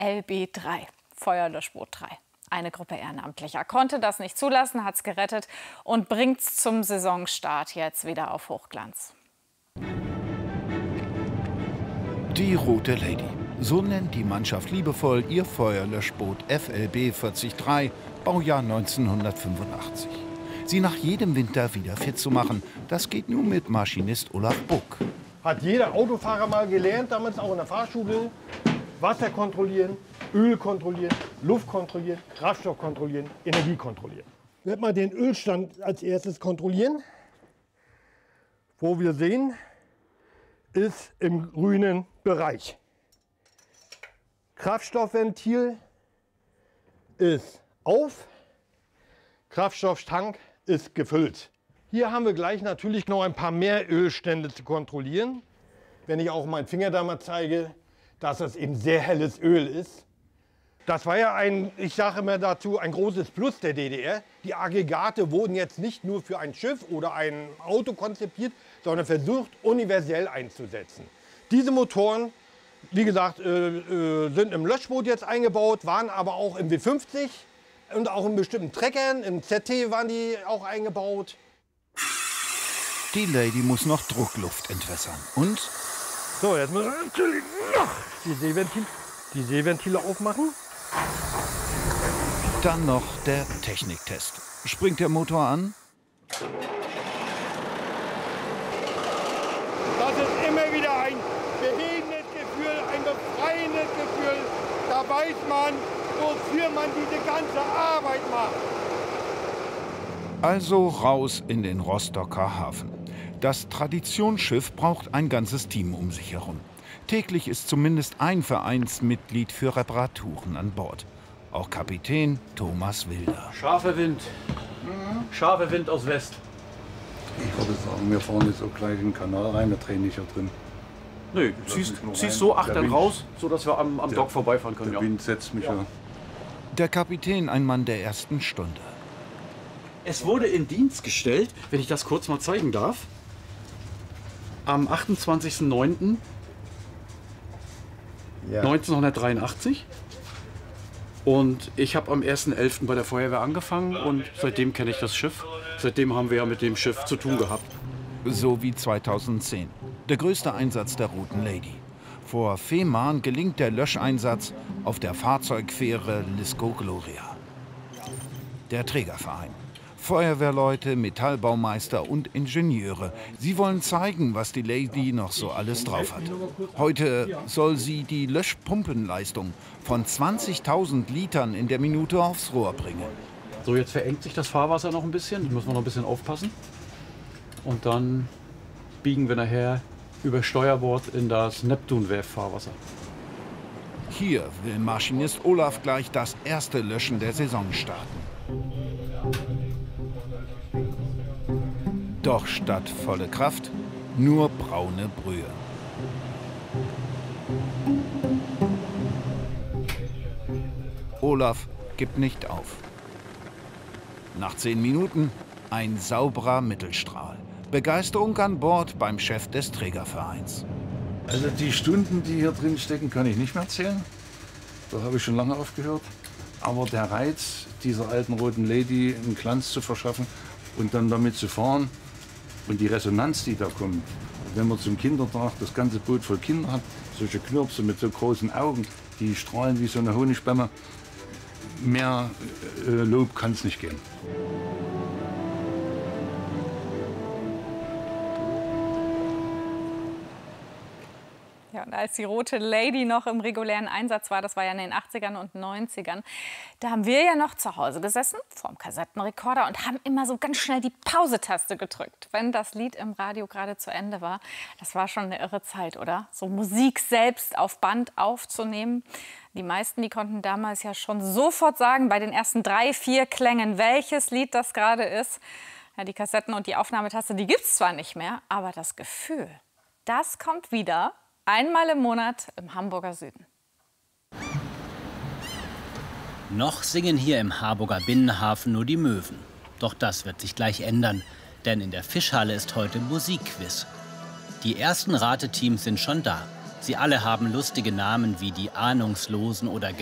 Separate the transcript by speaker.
Speaker 1: FLB3, Feuerlöschboot 3. Eine Gruppe Ehrenamtlicher konnte das nicht zulassen, hat es gerettet und bringt es zum Saisonstart jetzt wieder auf Hochglanz.
Speaker 2: Die Rote Lady. So nennt die Mannschaft liebevoll ihr Feuerlöschboot FLB 43, Baujahr 1985. Sie nach jedem Winter wieder fit zu machen, das geht nur mit Maschinist Olaf Buck.
Speaker 3: Hat jeder Autofahrer mal gelernt, damals auch in der Fahrschule. Wasser kontrollieren, Öl kontrollieren, Luft kontrollieren, Kraftstoff kontrollieren, Energie kontrollieren. Ich werde mal den Ölstand als erstes kontrollieren. Wo wir sehen, ist im grünen Bereich. Kraftstoffventil ist auf, Kraftstofftank ist gefüllt. Hier haben wir gleich natürlich noch ein paar mehr Ölstände zu kontrollieren. Wenn ich auch meinen Finger da mal zeige, dass das eben sehr helles Öl ist. Das war ja ich sage immer dazu, ein großes Plus der DDR. Die Aggregate wurden jetzt nicht nur für ein Schiff oder ein Auto konzipiert, sondern versucht, universell einzusetzen. Diese Motoren, wie gesagt, sind im Löschboot jetzt eingebaut, waren aber auch im W50 und auch in bestimmten Treckern, im ZT waren die auch eingebaut.
Speaker 2: Die Lady muss noch Druckluft entwässern. Und?
Speaker 3: So, jetzt müssen wir natürlich noch die Seeventile aufmachen.
Speaker 2: Dann noch der Techniktest. Springt der Motor an?
Speaker 3: Das ist immer wieder ein behebendes Gefühl, ein befreiendes Gefühl. Da weiß man, wofür man diese ganze Arbeit macht.
Speaker 2: Also raus in den Rostocker Hafen. Das Traditionsschiff braucht ein ganzes Team um sich herum. Täglich ist zumindest ein Vereinsmitglied für Reparaturen an Bord. Auch Kapitän Thomas Wilder.
Speaker 4: Scharfer Wind. Scharfer Wind aus West.
Speaker 5: Ich würde sagen, wir fahren jetzt auch gleich in den Kanal rein, da drehen nicht hier drin.
Speaker 4: Nö, ziehst so achtern raus, sodass wir am Dock vorbeifahren können.
Speaker 5: Der Wind setzt mich ja.
Speaker 2: Der Kapitän, ein Mann der ersten Stunde.
Speaker 4: Es wurde in Dienst gestellt, wenn ich das kurz mal zeigen darf, am 28.09.1983. Und ich habe am 1.11. bei der Feuerwehr angefangen und seitdem kenne ich das Schiff. Seitdem haben wir ja mit dem Schiff zu tun gehabt.
Speaker 2: So wie 2010. Der größte Einsatz der Roten Lady. Vor Fehmarn gelingt der Löscheinsatz auf der Fahrzeugfähre Lisco Gloria. Der Trägerverein. Feuerwehrleute, Metallbaumeister und Ingenieure. Sie wollen zeigen, was die Lady noch so alles drauf hat. Heute soll sie die Löschpumpenleistung von 20.000 Litern in der Minute aufs Rohr bringen.
Speaker 4: So, jetzt verengt sich das Fahrwasser noch ein bisschen. Da müssen wir noch ein bisschen aufpassen. Und dann biegen wir nachher über Steuerbord in das Neptunwerft-Fahrwasser.
Speaker 2: Hier will Maschinist Olaf gleich das erste Löschen der Saison starten. Doch statt volle Kraft nur braune Brühe. Olaf gibt nicht auf. Nach 10 Minuten ein sauberer Mittelstrahl. Begeisterung an Bord beim Chef des Trägervereins.
Speaker 5: Also die Stunden, die hier drin stecken, kann ich nicht mehr zählen. Da habe ich schon lange aufgehört. Aber der Reiz, dieser alten Roten Lady einen Glanz zu verschaffen und dann damit zu fahren und die Resonanz, die da kommt. Wenn man zum Kindertag das ganze Boot voll Kinder hat, solche Knirpse mit so großen Augen, die strahlen wie so eine Honigspämme. Mehr Lob kann es nicht geben.
Speaker 1: Ja, und als die Rote Lady noch im regulären Einsatz war, das war ja in den 80ern und 90ern, da haben wir ja noch zu Hause gesessen, vorm Kassettenrekorder und haben immer so ganz schnell die Pause-Taste gedrückt, wenn das Lied im Radio gerade zu Ende war. Das war schon eine irre Zeit, oder? So Musik selbst auf Band aufzunehmen. Die meisten, die konnten damals ja schon sofort sagen, bei den ersten 3, 4 Klängen, welches Lied das gerade ist. Ja, die Kassetten und die Aufnahmetaste, die gibt es zwar nicht mehr, aber das Gefühl, das kommt wieder. Einmal im Monat im Hamburger Süden.
Speaker 6: Noch singen hier im Harburger Binnenhafen nur die Möwen. Doch das wird sich gleich ändern, denn in der Fischhalle ist heute Musikquiz. Die ersten Rateteams sind schon da. Sie alle haben lustige Namen wie die Ahnungslosen oder